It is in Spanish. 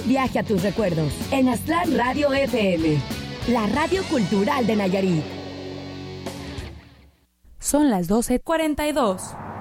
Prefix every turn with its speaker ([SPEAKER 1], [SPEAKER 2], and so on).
[SPEAKER 1] viaje a tus recuerdos en Aztlán Radio FM, la radio cultural de Nayarit.
[SPEAKER 2] Son las 12:42.